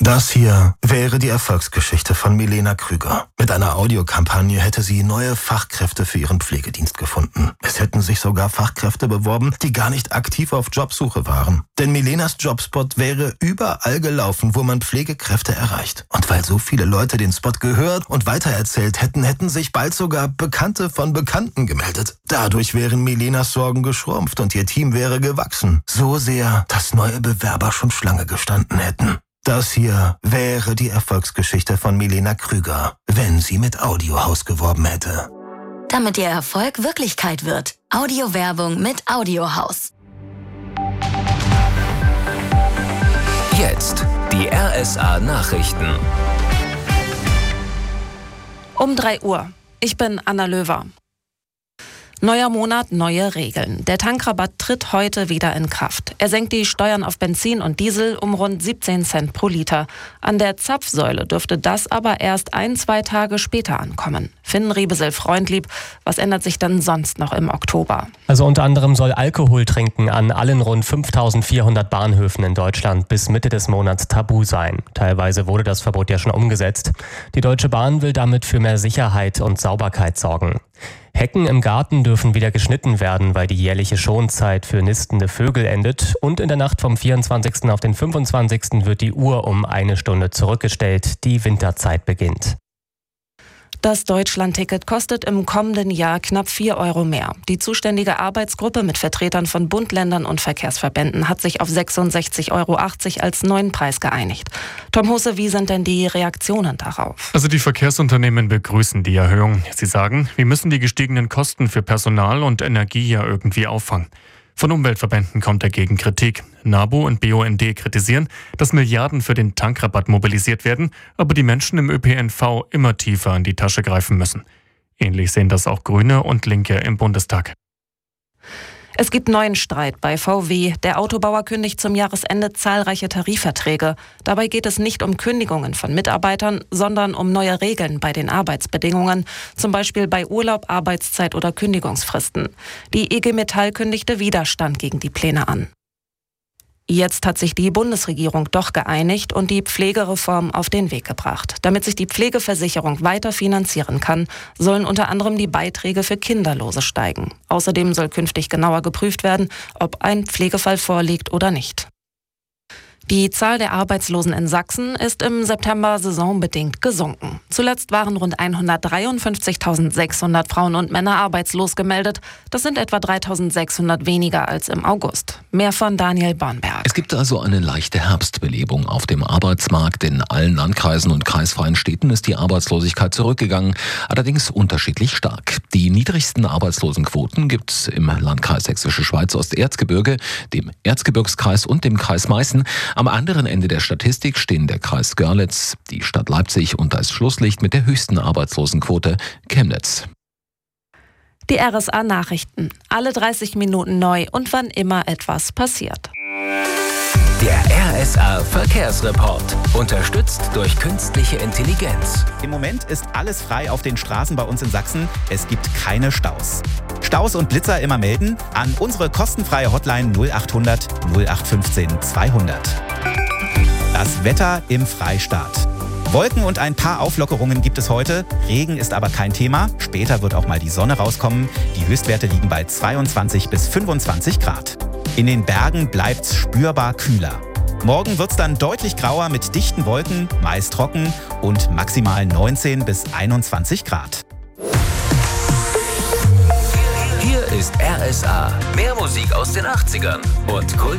Das hier wäre die Erfolgsgeschichte von Milena Krüger. Mit einer Audiokampagne hätte sie neue Fachkräfte für ihren Pflegedienst gefunden. Es hätten sich sogar Fachkräfte beworben, die gar nicht aktiv auf Jobsuche waren. Denn Milenas Jobspot wäre überall gelaufen, wo man Pflegekräfte erreicht. Und weil so viele Leute den Spot gehört und weitererzählt hätten, hätten sich bald sogar Bekannte von Bekannten gemeldet. Dadurch wären Milenas Sorgen geschrumpft und ihr Team wäre gewachsen. So sehr, dass neue Bewerber schon Schlange gestanden hätten. Das hier wäre die Erfolgsgeschichte von Milena Krüger, wenn sie mit Audiohaus geworben hätte. Damit ihr Erfolg Wirklichkeit wird. Audiowerbung mit Audiohaus. Jetzt die RSA Nachrichten. Um 3 Uhr. Ich bin Anna Löwer. Neuer Monat, neue Regeln. Der Tankrabatt tritt heute wieder in Kraft. Er senkt die Steuern auf Benzin und Diesel um rund 17 Cent pro Liter. An der Zapfsäule dürfte das aber erst 1-2 Tage später ankommen. Finn Riebesel-Freundlieb, was ändert sich dann sonst noch im Oktober? Also unter anderem soll Alkoholtrinken an allen rund 5.400 Bahnhöfen in Deutschland bis Mitte des Monats tabu sein. Teilweise wurde das Verbot ja schon umgesetzt. Die Deutsche Bahn will damit für mehr Sicherheit und Sauberkeit sorgen. Hecken im Garten dürfen wieder geschnitten werden, weil die jährliche Schonzeit für nistende Vögel endet. Und in der Nacht vom 24. auf den 25. wird die Uhr um 1 Stunde zurückgestellt. Die Winterzeit beginnt. Das Deutschlandticket kostet im kommenden Jahr knapp 4 Euro mehr. Die zuständige Arbeitsgruppe mit Vertretern von Bund, Ländern und Verkehrsverbänden hat sich auf 66,80 Euro als neuen Preis geeinigt. Tom Husse, wie sind denn die Reaktionen darauf? Also die Verkehrsunternehmen begrüßen die Erhöhung. Sie sagen, wir müssen die gestiegenen Kosten für Personal und Energie ja irgendwie auffangen. Von Umweltverbänden kommt dagegen Kritik. NABU und BUND kritisieren, dass Milliarden für den Tankrabatt mobilisiert werden, aber die Menschen im ÖPNV immer tiefer in die Tasche greifen müssen. Ähnlich sehen das auch Grüne und Linke im Bundestag. Es gibt neuen Streit bei VW. Der Autobauer kündigt zum Jahresende zahlreiche Tarifverträge. Dabei geht es nicht um Kündigungen von Mitarbeitern, sondern um neue Regeln bei den Arbeitsbedingungen, zum Beispiel bei Urlaub, Arbeitszeit oder Kündigungsfristen. Die IG Metall kündigte Widerstand gegen die Pläne an. Jetzt hat sich die Bundesregierung doch geeinigt und die Pflegereform auf den Weg gebracht. Damit sich die Pflegeversicherung weiter finanzieren kann, sollen unter anderem die Beiträge für Kinderlose steigen. Außerdem soll künftig genauer geprüft werden, ob ein Pflegefall vorliegt oder nicht. Die Zahl der Arbeitslosen in Sachsen ist im September saisonbedingt gesunken. Zuletzt waren rund 153.600 Frauen und Männer arbeitslos gemeldet. Das sind etwa 3.600 weniger als im August. Mehr von Daniel Bornberg. Es gibt also eine leichte Herbstbelebung auf dem Arbeitsmarkt. In allen Landkreisen und kreisfreien Städten ist die Arbeitslosigkeit zurückgegangen, allerdings unterschiedlich stark. Die niedrigsten Arbeitslosenquoten gibt es im Landkreis Sächsische Schweiz Osterzgebirge, dem Erzgebirgskreis und dem Kreis Meißen. Am anderen Ende der Statistik stehen der Kreis Görlitz, die Stadt Leipzig und das Schlusslicht mit der höchsten Arbeitslosenquote Chemnitz. Die RSA Nachrichten. Alle 30 Minuten neu und wann immer etwas passiert. Der RSA Verkehrsreport. Unterstützt durch künstliche Intelligenz. Im Moment ist alles frei auf den Straßen bei uns in Sachsen. Es gibt keine Staus. Staus und Blitzer immer melden an unsere kostenfreie Hotline 0800 0815 200. Das Wetter im Freistaat. Wolken und ein paar Auflockerungen gibt es heute. Regen ist aber kein Thema. Später wird auch mal die Sonne rauskommen. Die Höchstwerte liegen bei 22 bis 25 Grad. In den Bergen bleibt's spürbar kühler. Morgen wird's dann deutlich grauer mit dichten Wolken, meist trocken und maximal 19 bis 21 Grad. Hier ist RSA. Mehr Musik aus den 80ern und Kult.